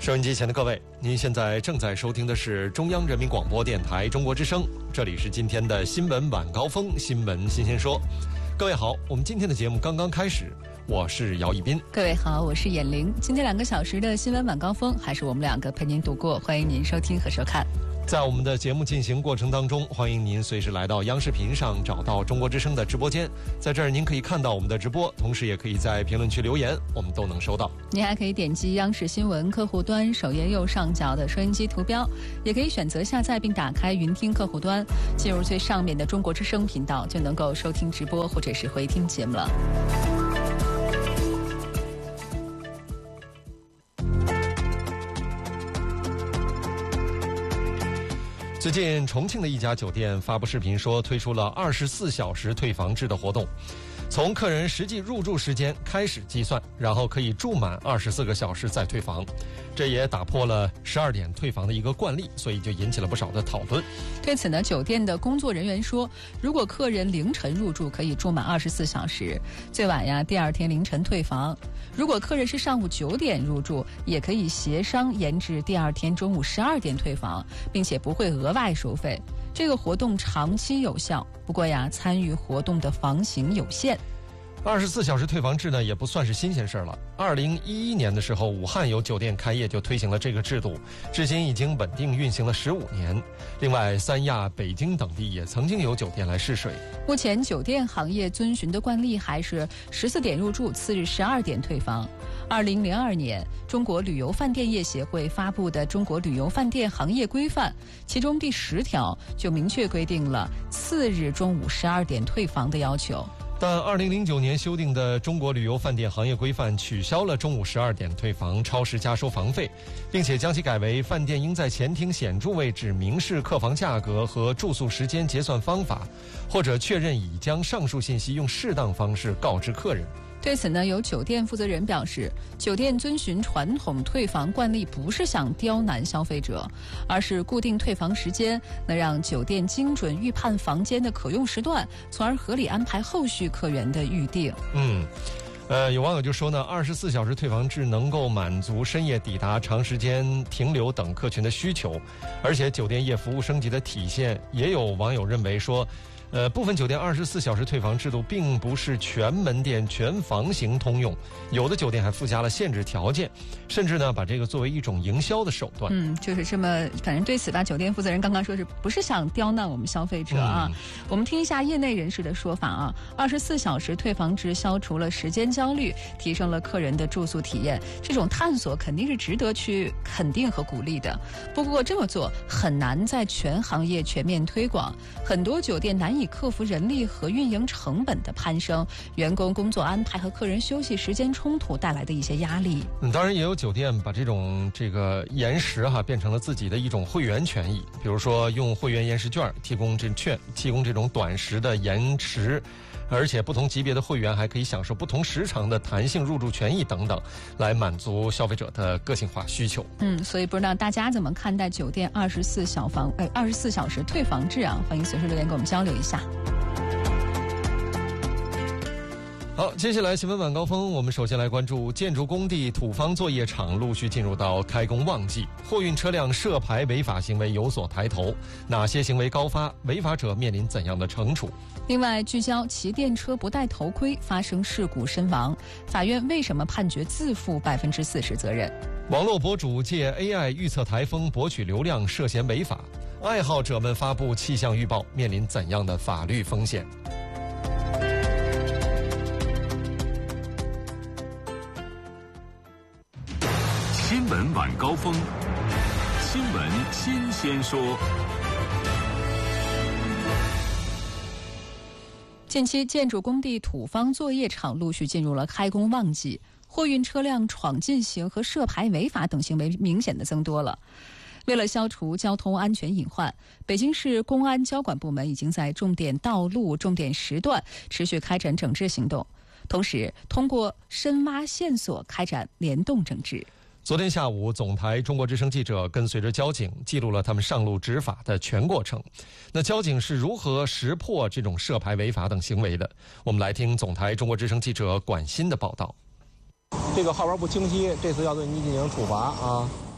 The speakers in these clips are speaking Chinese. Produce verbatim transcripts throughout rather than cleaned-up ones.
收音机前的各位，您现在正在收听的是中央人民广播电台中国之声，这里是今天的新闻晚高峰，新闻新鲜说。各位好，我们今天的节目刚刚开始，我是姚一斌。 各位好，我是闫玲。今天两个小时的新闻晚高峰，还是我们两个陪您度过，欢迎您收听和收看。 在我们的节目进行过程当中，欢迎您随时来到央视频上找到中国之声的直播间，在这儿您可以看到我们的直播，同时也可以在评论区留言，我们都能收到。 您还可以点击央视新闻客户端首页右上角的收音机图标，也可以选择下载并打开云听客户端，进入最上面的中国之声频道，就能够收听直播或者是回听节目了。 最近重庆的一家酒店发布视频说，推出了二十四小时退房制的活动，从客人实际入住时间开始计算，然后可以住满二十四个小时再退房。这也打破了十二点退房的一个惯例，所以就引起了不少的讨论。 对此呢，酒店的工作人员说，如果客人凌晨入住，可以住满二十四小时，最晚呀第二天凌晨退房。如果客人是上午九点入住，也可以协商延至第二天中午十二点退房，并且不会额外收费。这个活动长期有效，不过呀，参与活动的房型有限。 二十四小时退房制呢，也不算是新鲜事了。二零一一年的时候，武汉有酒店开业就推行了这个制度，至今已经稳定运行了十五年。另外，三亚、北京等地也曾经有酒店来试水。 目前酒店行业遵循的惯例还是十四点入住，次日十二点退房。二零零二年，中国旅游饭店业协会发布的《中国旅游饭店行业规范》，其中第十条就明确规定了次日中午十二点退房的要求。 但二零零九年修订的《中国旅游饭店行业规范》取消了中午十二点退房、超时加收房费，并且将其改为饭店应在前厅显著位置明示客房价格和住宿时间结算方法，或者确认已将上述信息用适当方式告知客人。 对此呢，有酒店负责人表示，酒店遵循传统退房惯例不是想刁难消费者，而是固定退房时间，能让酒店精准预判房间的可用时段，从而合理安排后续客源的预订。 嗯。呃，有网友就说呢，二十四小时退房制能够满足深夜抵达、长时间停留等客群的需求，而且酒店业服务升级的体现。也有网友认为说，呃，部分酒店二十四小时退房制度并不是全门店、全房型通用，有的酒店还附加了限制条件，甚至呢把这个作为一种营销的手段。 嗯，就是这么，反正对此吧，酒店负责人刚刚说是不是想刁难我们消费者啊？嗯、我们听一下业内人士的说法啊，二十四小时退房制消除了时间焦虑，提升了客人的住宿体验，这种探索肯定是值得去肯定和鼓励的。不过这么做很难在全行业全面推广，很多酒店难以克服人力和运营成本的攀升，员工工作安排和客人休息时间冲突带来的一些压力。 嗯，当然也有酒店把这种这个延时哈变成了自己的一种会员权益，比如说用会员延时券提供这券，提供这种短时的延时。而且不同级别的会员还可以享受不同时长的弹性入住权益等等，来满足消费者的个性化需求。 嗯，所以不知道大家怎么看待酒店二十四小房哎二十四小时退房制啊？欢迎随时留言跟我们交流一下。 好，接下来新闻晚高峰，我们首先来关注建筑工地土方作业场陆续进入到开工旺季，货运车辆涉牌违法行为有所抬头，哪些行为高发，违法者面临怎样的惩处？ 另外，聚焦骑电车不戴头盔发生事故身亡，法院为什么判决自负百分之四十责任？ 网络博主借 A I 预测台风博取流量涉嫌违法，爱好者们发布气象预报面临怎样的法律风险？ 新闻晚高峰，新闻新鲜说。 近期建筑工地土方作业场陆续进入了开工旺季，货运车辆闯禁行和涉牌违法等行为明显的增多了。为了消除交通安全隐患，北京市公安交管部门已经在重点道路、重点时段持续开展整治行动，同时通过深挖线索开展联动整治。 昨天下午，总台中国之声记者跟随着交警记录了他们上路执法的全过程。那交警是如何识破这种涉牌违法等行为的？我们来听总台中国之声记者管鑫的报道。 这个号牌不清晰，这次要对你进行处罚啊！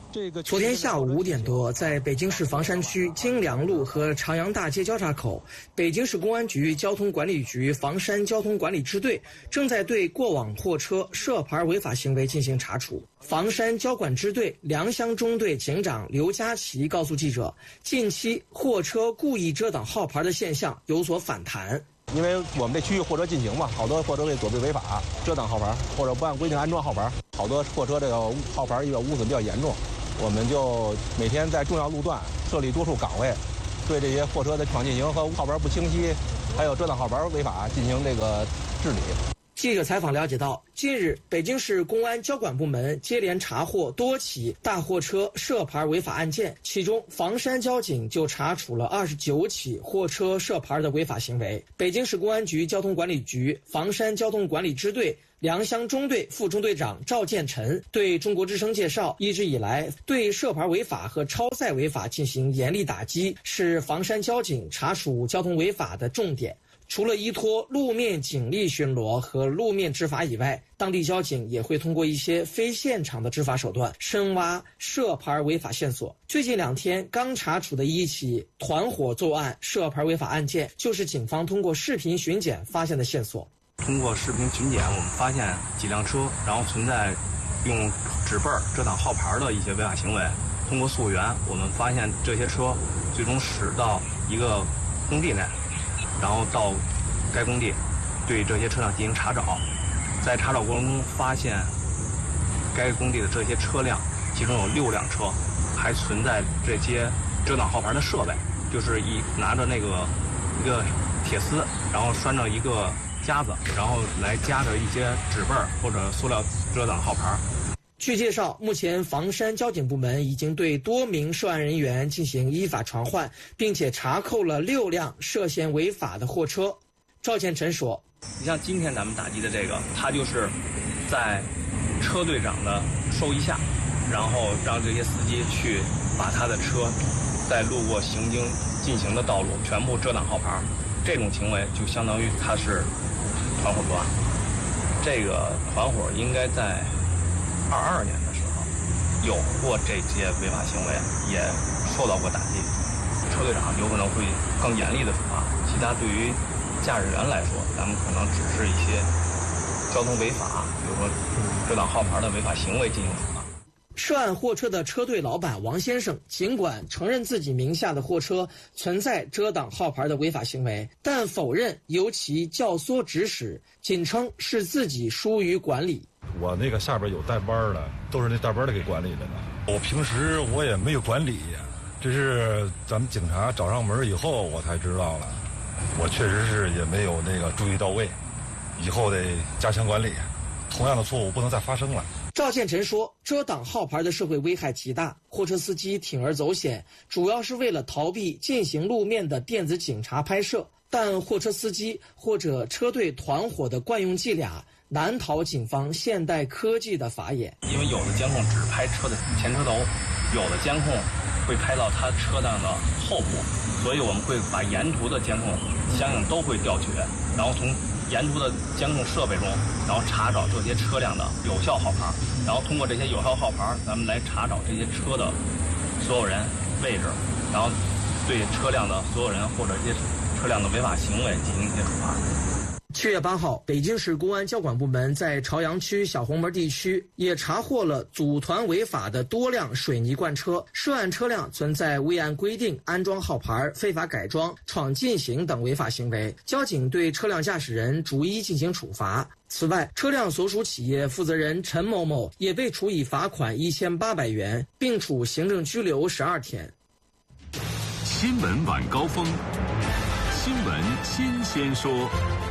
昨天下午五点多，在北京市房山区金良路和长阳大街交叉口，北京市公安局交通管理局房山交通管理支队正在对过往货车涉牌违法行为进行查处。房山交管支队良乡中队警长刘佳琪告诉记者，近期货车故意遮挡号牌的现象有所反弹。 因为我们这区域货车禁行嘛，好多货车为躲避违法遮挡号牌，或者不按规定安装号牌，好多货车这个号牌一个污损比较严重。我们就每天在重要路段设立多处岗位，对这些货车的闯禁行和号牌不清晰，还有遮挡号牌违法进行这个治理。 记者采访了解到，近日北京市公安交管部门接连查获多起大货车涉牌违法案件，其中房山交警就查处了二十九起货车涉牌的违法行为。北京市公安局交通管理局房山交通管理支队良乡中队副中队长赵建臣对中国之声介绍，一直以来对涉牌违法和超载违法进行严厉打击，是房山交警查处交通违法的重点。除了依托路面警力巡逻和路面执法以外，当地交警也会通过一些非现场的执法手段深挖涉牌违法线索。最近两天刚查处的一起团伙作案涉牌违法案件，就是警方通过视频巡检发现的线索。 通过视频巡检，我们发现几辆车，然后存在用纸背遮挡号牌的一些违法行为。通过溯源，我们发现这些车最终驶到一个工地内，然后到该工地对这些车辆进行查找。在查找过程中发现，该工地的这些车辆，其中有六辆车还存在这些遮挡号牌的设备，就是一拿着那个一个铁丝，然后拴着一个夹子，然后来夹着一些纸背或者塑料遮挡号牌。 据介绍，目前房山交警部门已经对多名涉案人员进行依法传唤，并且查扣了六辆涉嫌违法的货车。赵建臣说：“ 你像今天咱们打击的这个，他就是在车队长的授意下，然后让这些司机去把他的车在路过行经进行的道路全部遮挡号牌。这种行为就相当于他是团伙作案。这个团伙应该在二二年的时候有过这些违法行为，也受到过打击。车队长有可能会更严厉的处罚。其他对于驾驶员来说，咱们可能只是一些交通违法，比如说遮挡号牌的违法行为进行处罚。” 涉案货车的车队老板王先生尽管承认自己名下的货车存在遮挡号牌的违法行为，但否认由其教唆指使，仅称是自己疏于管理。 我那个下边有带班的，都是那带班的给管理的呢。我平时我也没有管理，这是咱们警察找上门以后我才知道了。我确实是也没有那个注意到位，以后得加强管理，同样的错误不能再发生了。 赵建臣说，遮挡号牌的社会危害极大，货车司机铤而走险，主要是为了逃避进行路面的电子警察拍摄，但货车司机或者车队团伙的惯用伎俩难逃警方现代科技的法眼。 因为有的监控只拍车的前车头，有的监控会拍到他车辆的后部，所以我们会把沿途的监控相应都会调取，然后从沿途的监控设备中，然后查找这些车辆的有效号牌，然后通过这些有效号牌，咱们来查找这些车的所有人位置，然后对车辆的所有人或者一些车辆的违法行为进行一些处罚。 七月八号，北京市公安交管部门在朝阳区小红门地区也查获了组团违法的多辆水泥罐车，涉案车辆存在未按规定安装号牌、非法改装、闯禁行等违法行为，交警对车辆驾驶人逐一进行处罚。此外，车辆所属企业负责人陈某某也被处以罚款一千八百元，并处行政拘留十二天。 新闻晚高峰，新闻新鲜说。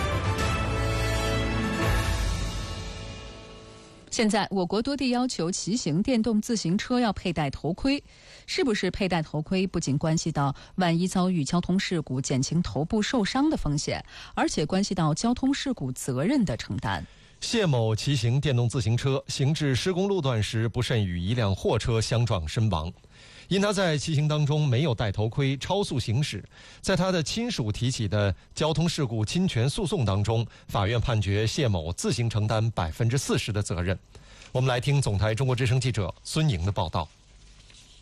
现在，我国多地要求骑行电动自行车要佩戴头盔。是不是佩戴头盔，不仅关系到万一遭遇交通事故减轻头部受伤的风险，而且关系到交通事故责任的承担。 谢某骑行电动自行车行至施工路段时，不慎与一辆货车相撞身亡。因他在骑行当中没有戴头盔，超速行驶，在他的亲属提起的交通事故侵权诉讼当中，法院判决谢某自行承担百分之四十的责任。我们来听总台中国之声记者孙莹的报道。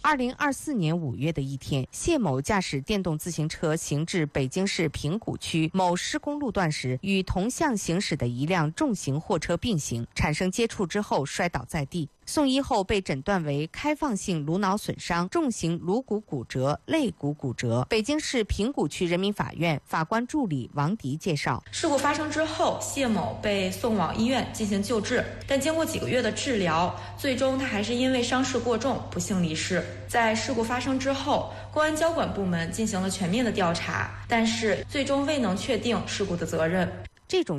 二零二四年五月的一天，谢某驾驶电动自行车行至北京市平谷区某施工路段时，与同向行驶的一辆重型货车并行，产生接触之后摔倒在地。送医后被诊断为开放性颅脑损伤、重型颅骨骨折、肋骨骨折。北京市平谷区人民法院法官助理王迪介绍， 事故发生之后，谢某被送往医院进行救治，但经过几个月的治疗，最终他还是因为伤势过重不幸离世。在事故发生之后，公安交管部门进行了全面的调查，但是最终未能确定事故的责任。 这种